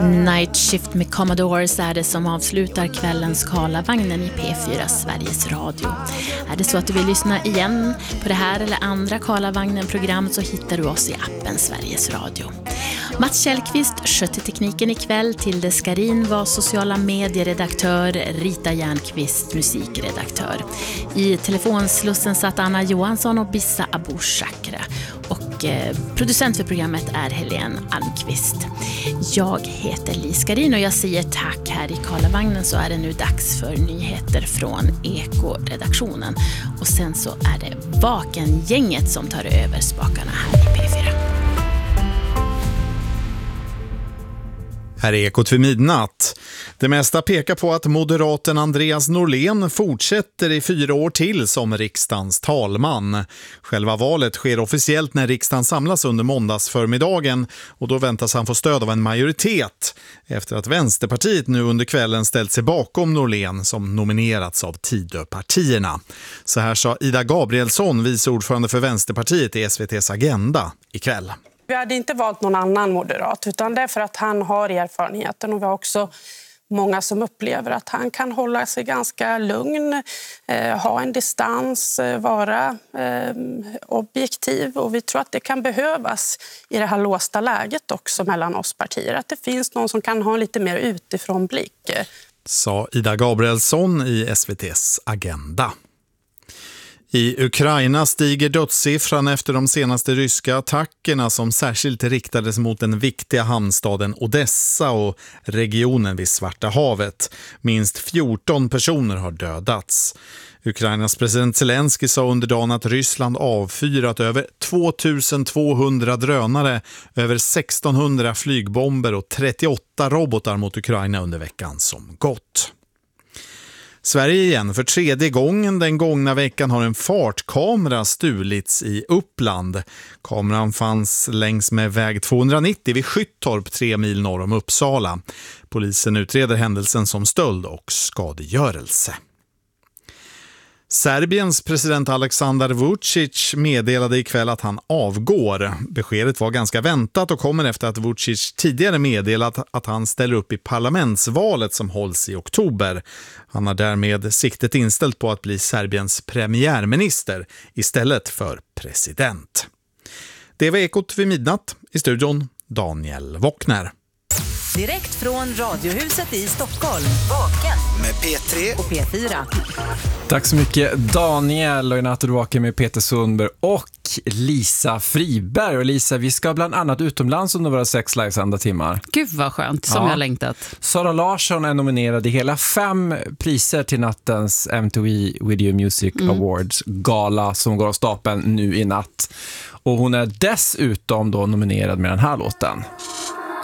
Night Shift med Commodores är det som avslutar kvällens Karlavagnen i P4 Sveriges Radio. Är det så att du vill lyssna igen på det här eller andra Karlavagnen-program så hittar du oss i appen Sveriges Radio. Mats Källqvist skötte tekniken ikväll, Tilde Skarin var sociala medieredaktör, Rita Järnqvist musikredaktör. I telefonslussen satt Anna Johansson och Bissa Abu Shakra. Och producent för programmet är Helene Almqvist. Jag heter Li Skarin och jag säger tack. Här i Karlavagnen så är det nu dags för nyheter från Eko-redaktionen. Och sen så är det Vakengänget som tar över spakarna här i P4. Här är Ekot vid midnatt. Det mesta pekar på att moderaten Andreas Norlén fortsätter i 4 år till som riksdagens talman. Själva valet sker officiellt när riksdagen samlas under måndagsförmiddagen och då väntas han få stöd av en majoritet efter att Vänsterpartiet nu under kvällen ställt sig bakom Norlén som nominerats av Tidöpartierna. Så här sa Ida Gabrielsson, vice ordförande för Vänsterpartiet i SVT:s Agenda ikväll. Vi hade inte valt någon annan moderat utan det är för att han har erfarenheten och vi har också många som upplever att han kan hålla sig ganska lugn, ha en distans, vara objektiv och vi tror att det kan behövas i det här låsta läget också mellan oss partier. Att det finns någon som kan ha en lite mer utifrån blick. Sa Ida Gabrielsson i SVT:s Agenda. I Ukraina stiger dödssiffran efter de senaste ryska attackerna som särskilt riktades mot den viktiga hamnstaden Odessa och regionen vid Svarta havet. Minst 14 personer har dödats. Ukrainas president Zelensky sa under dagen att Ryssland avfyrat över 2200 drönare, över 1600 flygbomber och 38 robotar mot Ukraina under veckan som gått. Sverige igen. För 3:e gången den gångna veckan har en fartkamera stulits i Uppland. Kameran fanns längs med väg 290 vid Skyttorp 3 mil norr om Uppsala. Polisen utreder händelsen som stöld och skadegörelse. Serbiens president Aleksandar Vučić meddelade ikväll att han avgår. Beskedet var ganska väntat och kommer efter att Vučić tidigare meddelat att han ställer upp i parlamentsvalet som hålls i oktober. Han har därmed siktet inställt på att bli Serbiens premiärminister istället för president. Det var Ekot vid midnatt. I studion Daniel Wockner. Direkt från Radiohuset i Stockholm. Vaken med P3 och P4. Tack så mycket Daniel och i natt är du vaken med Peter Sundberg och Lisa Friberg. Och Lisa, vi ska bland annat utomlands under våra 6 livesända timmar. Gud vad skönt, som jag längtat. Sara Larsson är nominerad i hela 5 priser till nattens MTV Video Music Awards gala som går av stapeln nu i natt. Och hon är dessutom då nominerad med den här låten.